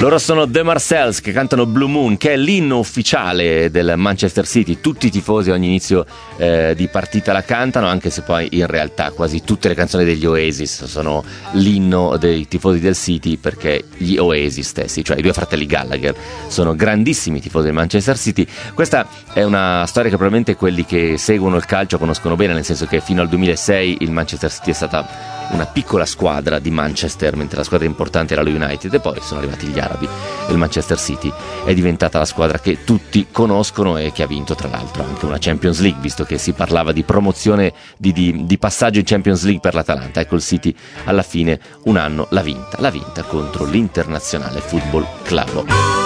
Loro sono The Marcells che cantano Blue Moon, che è l'inno ufficiale del Manchester City. Tutti i tifosi a ogni inizio di partita la cantano, anche se poi in realtà quasi tutte le canzoni degli Oasis sono l'inno dei tifosi del City, perché gli Oasis stessi, cioè i due fratelli Gallagher, sono grandissimi tifosi del Manchester City. Questa è una storia che probabilmente quelli che seguono il calcio conoscono bene, nel senso che fino al 2006 il Manchester City è stata una piccola squadra di Manchester, mentre la squadra importante era lo United, e poi sono arrivati gli arabi e il Manchester City è diventata la squadra che tutti conoscono e che ha vinto tra l'altro anche una Champions League, visto che si parlava di promozione, di passaggio in Champions League per l'Atalanta. Ecco, il City alla fine un anno l'ha vinta contro l'Internazionale Football Club.